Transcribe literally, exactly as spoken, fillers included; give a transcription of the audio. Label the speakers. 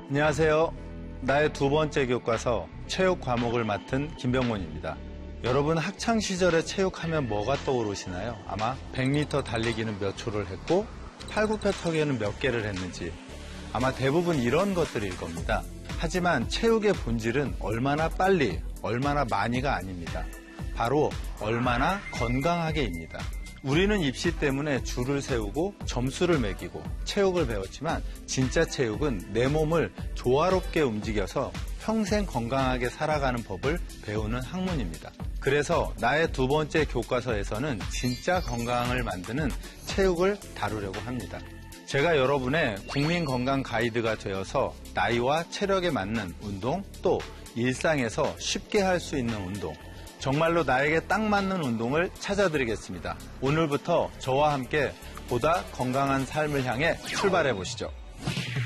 Speaker 1: 안녕하세요. 나의 두 번째 교과서 체육 과목을 맡은 김병문입니다. 여러분 학창 시절에 체육하면 뭐가 떠오르시나요? 아마 백 미터 달리기는 몇 초를 했고 팔굽혀펴기는 몇 개를 했는지 아마 대부분 이런 것들일 겁니다. 하지만 체육의 본질은 얼마나 빨리, 얼마나 많이가 아닙니다. 바로 얼마나 건강하게입니다. 우리는 입시 때문에 줄을 세우고 점수를 매기고 체육을 배웠지만 진짜 체육은 내 몸을 조화롭게 움직여서 평생 건강하게 살아가는 법을 배우는 학문입니다. 그래서 나의 두 번째 교과서에서는 진짜 건강을 만드는 체육을 다루려고 합니다. 제가 여러분의 국민 건강 가이드가 되어서 나이와 체력에 맞는 운동, 또 일상에서 쉽게 할 수 있는 운동, 정말로 나에게 딱 맞는 운동을 찾아드리겠습니다. 오늘부터 저와 함께 보다 건강한 삶을 향해 출발해 보시죠.